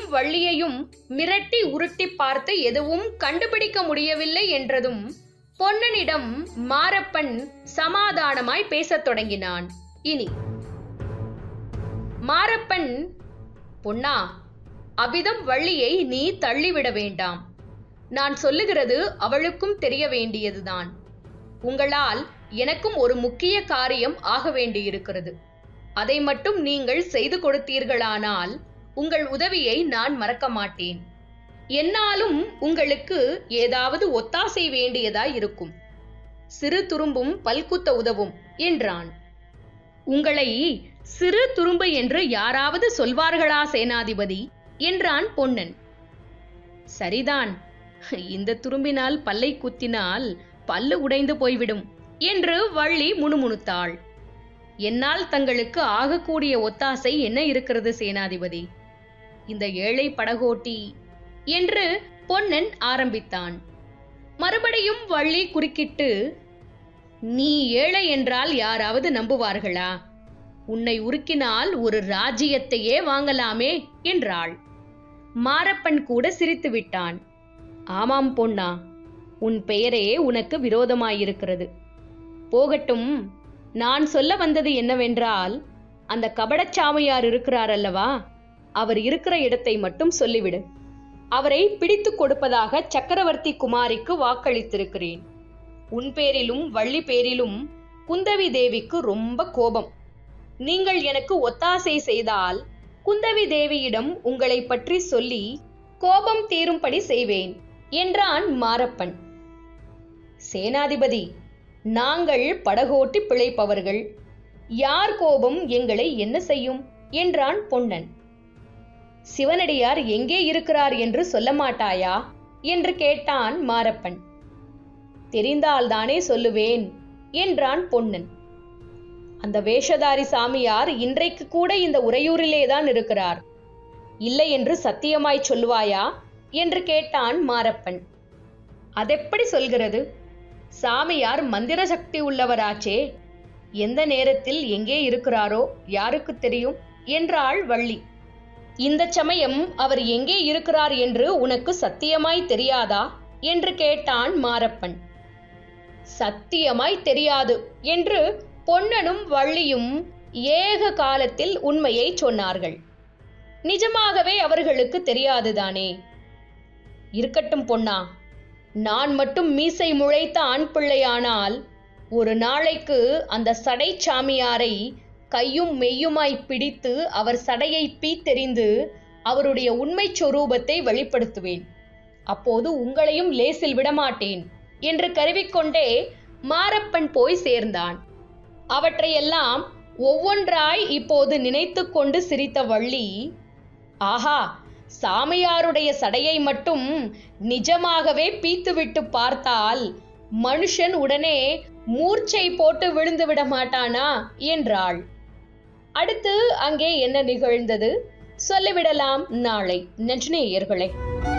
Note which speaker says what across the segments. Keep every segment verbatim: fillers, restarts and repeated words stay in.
Speaker 1: வள்ளியையும் மிரட்டி உருட்டி பார்த்து எதுவும் கண்டுபிடிக்க முடியவில்லை என்றதும் பொன்னனிடம் மாரப்பன் சமாதானமாய் பேசத் தொடங்கினான். இனி மாரப்பன், பொன்னா, அவ்விதம் வள்ளியை நீ தள்ளிவிட வேண்டாம். நான் சொல்லுகிறது அவளுக்கும் தெரிய வேண்டியதுதான். உங்களால் எனக்கும் ஒரு முக்கிய காரியம் ஆக வேண்டியிருக்கிறது. அதை மட்டும் நீங்கள் செய்து கொடுத்தீர்களானால் உங்கள் உதவியை நான் மறக்க மாட்டேன். என்னாலும் உங்களுக்கு ஏதாவது ஒத்தாசை வேண்டியதாய் இருக்கும். சிறு துரும்பும் பல்குத்த உதவும் என்றான். உங்களை சிறு துரும்பு என்று யாராவது சொல்வார்களா சேனாதிபதி என்றான் பொன்னன். சரிதான், இந்த துரும்பினால் பல்லை குத்தினால் பல்லு உடைந்து போய்விடும் என்று வள்ளி முணுமுணுத்தாள். என்னால் தங்களுக்கு ஆகக்கூடிய ஒத்தாசை என்ன இருக்கிறது சேனாதிபதி? இந்த ஏழை படகோட்டி என்று பொன்னன் ஆரம்பித்தான். மறுபடியும் வள்ளி குறுக்கிட்டு, நீ ஏழை என்றால் யாராவது நம்புவார்களா? உன்னை உருக்கினால் ஒரு ராஜ்யத்தையே வாங்கலாமே என்றாள். மாரப்பன் கூட சிரித்து விட்டான். ஆமாம் பொன்னா, உன் பெயரே உனக்கு விரோதமாயிருக்கிறது. போகட்டும், நான் சொல்ல வந்தது என்னவென்றால், அந்த கபடச்சாமியார் இருக்கிறார் அல்லவா, அவர் இருக்கிற இடத்தை மட்டும் சொல்லிவிடு. அவரை பிடித்து கொடுப்பதாக சக்கரவர்த்தி குமாரிக்கு வாக்களித்திருக்கிறேன். உன் பேரிலும் வள்ளி பேரிலும் குந்தவி தேவிக்கு ரொம்ப கோபம். நீங்கள் எனக்கு ஒத்தாசை செய்தால் குந்தவி தேவியிடம் உங்களை பற்றி சொல்லி கோபம் தீரும்படி செய்வேன் என்றான் மாரப்பன். சேனாதிபதி, நாங்கள் படகோட்டி பிழைப்பவர்கள். யார் கோபம் எங்களை என்ன செய்யும் என்றான் பொன்னன். சிவனடியார் எங்கே இருக்கிறார் என்று சொல்ல மாட்டாயா என்று கேட்டான் மாரப்பன். தெரிந்தால்தானே சொல்லுவேன் என்றான் பொன்னன். அந்த வேஷதாரி சாமியார் இன்றைக்கு கூட இந்த உறையூரிலேதான் இருக்கிறார். இல்லை என்று சத்தியமாய் சொல்லுவாயா என்று கேட்டான் மாரப்பன். அதெப்படி சொல்கிறது? சாமியார் மந்திர சக்தி உள்ளவராச்சே. எந்த நேரத்தில் எங்கே இருக்கிறாரோ யாருக்கு தெரியும் என்றாள் வள்ளி. இந்த சமயம் அவர் எங்கே இருக்கிறார் என்று உனக்கு சத்தியமாய் தெரியாதா என்று கேட்டான் மாரப்பன். சத்தியமாய் தெரியாது என்று பொன்னனும் வள்ளியும் ஏக காலத்தில் உண்மையை சொன்னார்கள். நிஜமாகவே அவர்களுக்கு தெரியாதுதானே? இருக்கட்டும் பொன்னா, நான் மட்டும் மீசை முளைத்த ஆண் பிள்ளையானால் ஒரு நாளைக்கு அந்த சடை சாமியாரை கையும் மெய்யுமாய் பிடித்து அவர் சடையை பீத்தெறிந்து அவருடைய உண்மை சொரூபத்தை வெளிப்படுத்துவேன். அப்போது உங்களையும் லேசில் விடமாட்டேன் என்று கருவிக்கொண்டே மாரப்பன் போய் சேர்ந்தான். அவற்றையெல்லாம் ஒவ்வொன்றாய் இப்போது நினைத்து கொண்டு சிரித்த வள்ளி, ஆஹா, சாமியாருடைய சடையை மட்டும் நிஜமாகவே பீத்துவிட்டு பார்த்தால் மனுஷன் உடனே மூர்ச்சை போட்டு விழுந்து விட மாட்டானா என்றாள். அடுத்து அங்கே என்ன நிகழ்ந்தது சொல்லிவிடலாம் நாளை. நன்றி.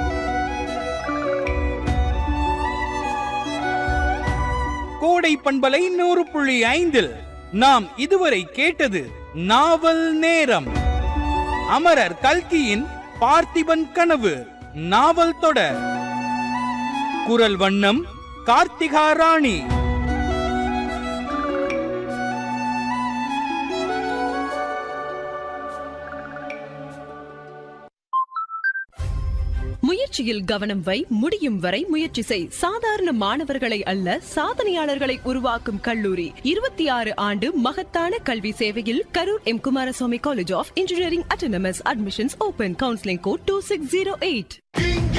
Speaker 2: கோடை பண்பலை நூறு புள்ளி ஐந்தில் நாம் இதுவரை கேட்டது நாவல் நேரம். அமரர் கல்கியின் பார்த்திபன் கனவு நாவல் தொடர். குரல் வண்ணம் கார்த்திகா ராணி.
Speaker 3: முயற்சியில் கவனம் வை, முடியும் வரை முயற்சி செய். சாதாரண மாணவர்களை அல்ல, சாதனையாளர்களை உருவாக்கும் கல்லூரி. இருபத்தி ஆறு ஆண்டு மகத்தான கல்வி சேவையில் Karur M Kumaraswamy college of engineering autonomous. Admissions open. Counselling code two six zero eight.